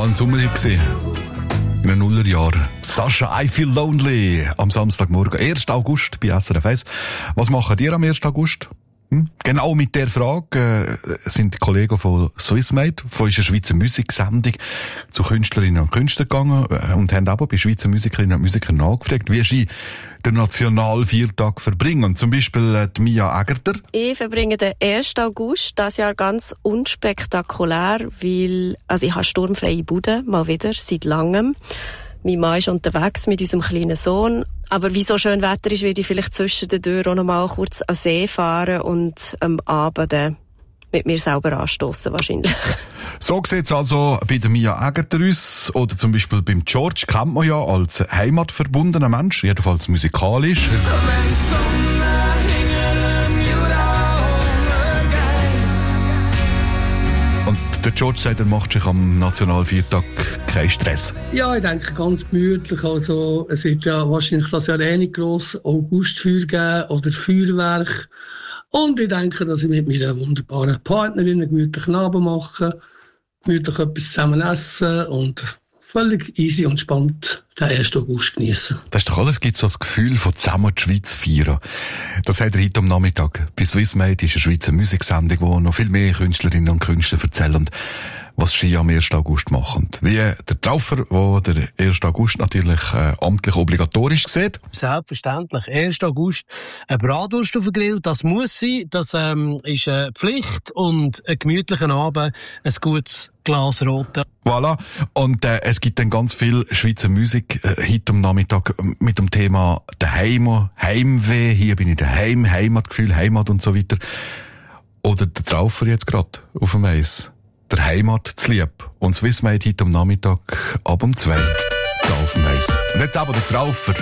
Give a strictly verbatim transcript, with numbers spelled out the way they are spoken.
mal ein Sommerhit gewesen. In den Nullerjahren. Sascha, I Feel Lonely. Am Samstagmorgen, ersten August bei S R F eins. Was machen ihr am ersten August? Hm? Genau mit der Frage äh, sind die Kollegen von Swissmade, von unserer Schweizer Musiksendung, zu Künstlerinnen und Künstlern gegangen äh, und haben aber bei Schweizer Musikerinnen und Musikern nachgefragt, wie sie den Nationalviertag verbringen. Zum Beispiel äh, die Mia Egerter. Ich verbringe den ersten August dieses Jahr ganz unspektakulär, weil also ich habe sturmfreie Bude, mal wieder, seit langem. Mein Mann ist unterwegs mit unserem kleinen Sohn. Aber wie so schön Wetter ist, werde ich vielleicht zwischen den Türen auch noch mal kurz an See fahren und am Abend äh, mit mir selber anstossen wahrscheinlich. So sieht's also bei der Mia Egerter aus. Oder zum Beispiel beim George kennt man ja als heimatverbundener Mensch, jedenfalls musikalisch. Und der George sagt, er macht sich am Nationalviertag keinen Stress. Ja, ich denke ganz gemütlich. Also, es wird ja wahrscheinlich das Jahr eh nicht gross Augustfeuer geben oder Feuerwerk. Und ich denke, dass ich mit meiner wunderbaren Partnerin einen gemütlichen Abend mache, gemütlich etwas zusammen essen und völlig easy und spannend den ersten August genießen. Das ist doch alles, gibt so das Gefühl von zusammen die Schweiz feiern. Das sagt er heute am Nachmittag. Bei Swissmade ist eine Schweizer Musiksendung, wo noch viel mehr Künstlerinnen und Künstler erzählen, was sie am ersten August machen. Wie der Traufer, wo der ersten August natürlich äh, amtlich obligatorisch sieht. Selbstverständlich. ersten August eine Bratwurst auf den Grill, das muss sein. Das ähm, ist eine Pflicht und einen gemütlichen Abend, ein gutes Glas Rote. Voilà. Und äh, es gibt dann ganz viel Schweizer Musik äh, heute am Nachmittag mit dem Thema Daheim, Heimweh. Hier bin ich daheim, Heimatgefühl, Heimat und so weiter. Oder der Traufer jetzt gerade auf dem Eis. Der Heimat zu lieb. Und Swissmade heute am Nachmittag ab um zwei. Da auf dem Eis. Und jetzt aber der Traufer.